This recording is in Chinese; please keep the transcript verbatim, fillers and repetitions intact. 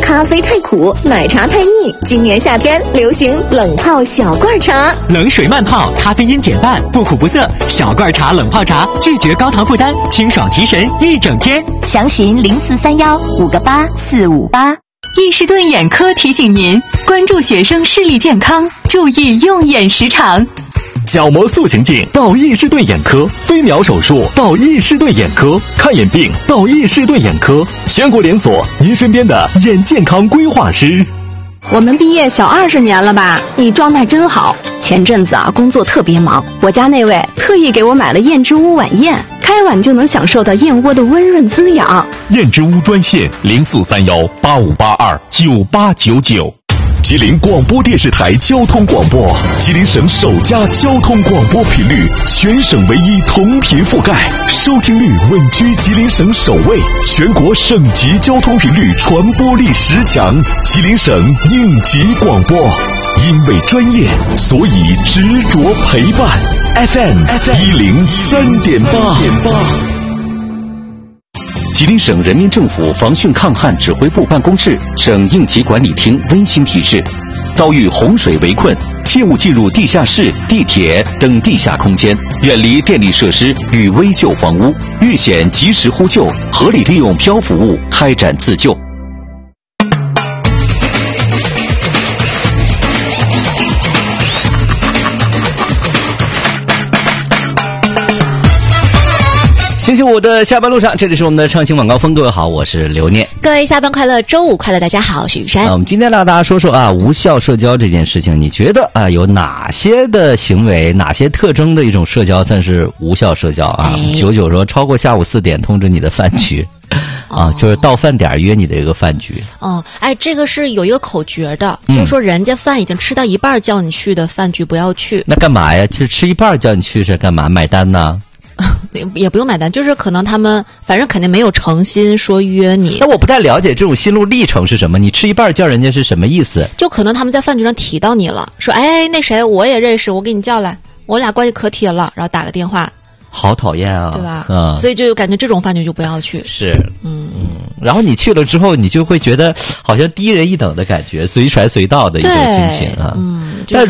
咖啡太苦，奶茶太腻。今年夏天流行冷泡小罐茶， 冷水慢泡，咖啡因减半，不苦不涩。小罐茶冷泡茶，拒绝高糖负担，清爽提神一整天。 详询零四三幺五个八四五八。 易士顿眼科提醒您关注学生视力健康，注意用眼时长。 角膜塑形镜到易士顿眼科，飞秒手术到易士顿眼科，看眼病到易士顿眼科，全国连锁，您身边的眼健康规划师。 我们毕业小二十年了吧？你状态真好。前阵子啊，工作特别忙，我家那位特意给我买了燕之屋晚宴，开碗就能享受到燕窝的温润滋养。 燕之屋专线零四三幺八五八二九八九九。吉林广播电视台交通广播，吉林省首家交通广播频率，全省唯一同频覆盖，收听率稳居吉林省首位，全国省级交通频率传播力十强，吉林省应急广播。因为专业，所以执着陪伴。F M 一零三点八。吉林省人民政府防汛抗旱指挥部办公室、省应急管理厅温馨提示：遭遇洪水围困，切勿进入地下室、地铁等地下空间，远离电力设施与危旧房屋，遇险及时呼救，合理利用漂浮物开展自救。星期五的下班路上，这里是我们的畅行晚高峰。各位好，我是刘念。 各位下班快乐，周五快乐，大家好，我是雨珊。 啊，我们今天让大家说说啊，无效社交这件事情，你觉得啊，有哪些的行为，哪些特征的一种社交算是无效社交啊？ 哎、 九九说，超过下午四点通知你的饭局。啊，就是到饭点约你的一个饭局。 哦，哎，这个是有一个口诀的，嗯、就是说人家饭已经吃到一半叫你去的饭局不要去。 那干嘛呀？其实吃一半叫你去是干嘛？买单呢？ 也不用买单，就是可能他们反正肯定没有诚心说约你。 那我不太了解这种心路历程是什么？你吃一半叫人家是什么意思？ 就可能他们在饭局上提到你了，说哎那谁我也认识，我给你叫来，我俩关系可铁了，然后打个电话。 好讨厌啊， 对吧？ 嗯， 所以就感觉这种饭局就不要去。 是， 嗯嗯，然后你去了之后，你就会觉得好像低人一等的感觉，随传随到的一种心情啊。 嗯， 但